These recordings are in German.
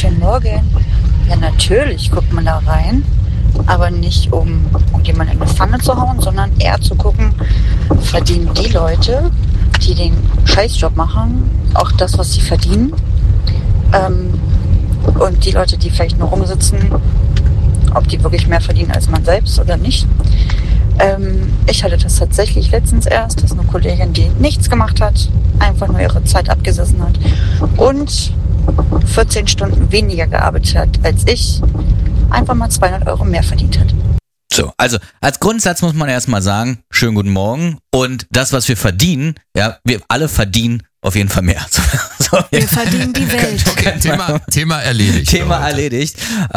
Guten Morgen. Ja, natürlich guckt man da rein, aber nicht um jemanden in eine Pfanne zu hauen, sondern eher zu gucken, verdienen die Leute, die den Scheißjob machen, auch das, was sie verdienen. Und die Leute, die vielleicht nur rumsitzen, ob die wirklich mehr verdienen als man selbst oder nicht. Ich hatte das tatsächlich letztens erst, dass eine Kollegin, die nichts gemacht hat, einfach nur ihre Zeit abgesessen hat und 14 Stunden weniger gearbeitet hat als ich, einfach mal 200 € mehr verdient hat. So, also als Grundsatz muss man erstmal sagen, schönen guten Morgen, und das, was wir verdienen, ja, wir alle verdienen auf jeden Fall mehr. Wir verdienen die Welt. Okay, Thema erledigt. Thema erledigt.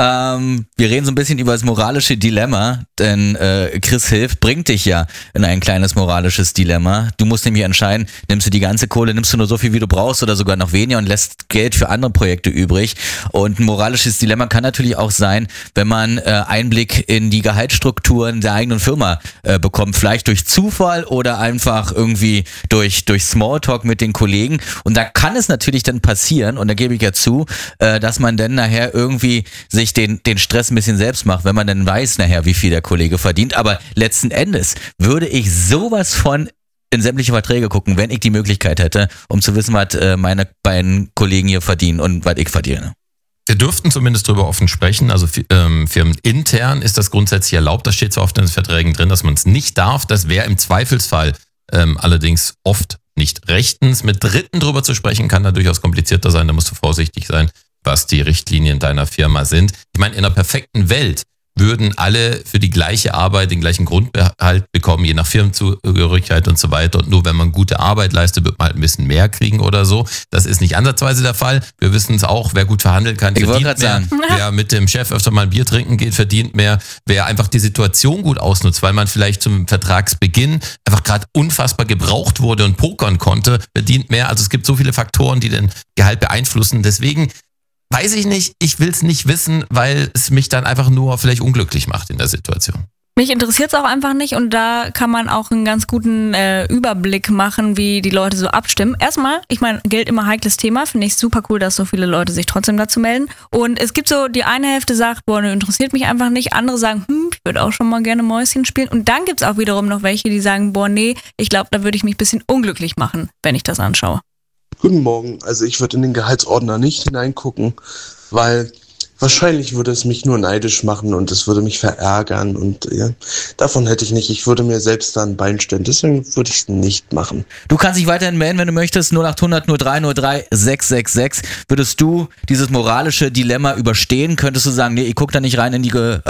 Wir reden so ein bisschen über das moralische Dilemma, denn Chris Hilf bringt dich ja in ein kleines moralisches Dilemma. Du musst nämlich entscheiden, nimmst du die ganze Kohle, nimmst du nur so viel, wie du brauchst oder sogar noch weniger und lässt Geld für andere Projekte übrig. Und ein moralisches Dilemma kann natürlich auch sein, wenn man Einblick in die Gehaltsstrukturen der eigenen Firma bekommt, vielleicht durch Zufall oder einfach irgendwie durch Smalltalk mit den Kollegen. Und da kann es natürlich dann passieren, und da gebe ich ja zu, dass man dann nachher irgendwie sich den Stress ein bisschen selbst macht, wenn man dann weiß nachher, wie viel der Kollege verdient. Aber letzten Endes würde ich sowas von in sämtliche Verträge gucken, wenn ich die Möglichkeit hätte, um zu wissen, was meine beiden Kollegen hier verdienen und was ich verdiene. Wir dürften zumindest darüber offen sprechen. Also firmenintern ist das grundsätzlich erlaubt. Das steht zwar oft in den Verträgen drin, dass man es nicht darf. Das wäre im Zweifelsfall allerdings oft nicht rechtens. Mit Dritten drüber zu sprechen, kann da durchaus komplizierter sein. Da musst du vorsichtig sein, was die Richtlinien deiner Firma sind. Ich meine, in einer perfekten Welt würden alle für die gleiche Arbeit den gleichen Grundgehalt bekommen, je nach Firmenzugehörigkeit und so weiter. Und nur wenn man gute Arbeit leistet, wird man halt ein bisschen mehr kriegen oder so. Das ist nicht ansatzweise der Fall. Wir wissen es auch, wer gut verhandeln kann, verdient mehr. Sagen. Wer mit dem Chef öfter mal ein Bier trinken geht, verdient mehr. Wer einfach die Situation gut ausnutzt, weil man vielleicht zum Vertragsbeginn einfach gerade unfassbar gebraucht wurde und pokern konnte, verdient mehr. Also es gibt so viele Faktoren, die den Gehalt beeinflussen. Deswegen weiß ich nicht, ich will es nicht wissen, weil es mich dann einfach nur vielleicht unglücklich macht in der Situation. Mich interessiert es auch einfach nicht, und da kann man auch einen ganz guten Überblick machen, wie die Leute so abstimmen. Erstmal, ich meine, Geld immer heikles Thema, finde ich super cool, dass so viele Leute sich trotzdem dazu melden. Und es gibt so, die eine Hälfte sagt, boah, ne, interessiert mich einfach nicht. Andere sagen, ich würde auch schon mal gerne Mäuschen spielen. Und dann gibt es auch wiederum noch welche, die sagen, boah, nee, ich glaube, da würde ich mich ein bisschen unglücklich machen, wenn ich das anschaue. Guten Morgen. Also ich würde in den Gehaltsordner nicht hineingucken, weil wahrscheinlich würde es mich nur neidisch machen und es würde mich verärgern, und ja, davon hätte ich nicht. Ich würde mir selbst da ein Bein stellen, deswegen würde ich es nicht machen. Du kannst dich weiterhin melden, wenn du möchtest. 0800 0303 666. Würdest du dieses moralische Dilemma überstehen? Könntest du sagen, nee, ich gucke da nicht rein in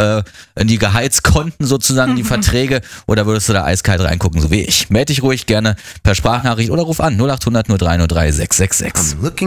die Gehaltskonten sozusagen, in die Verträge, oder würdest du da eiskalt reingucken, so wie ich? Meld dich ruhig gerne per Sprachnachricht oder ruf an 0800 0303 666.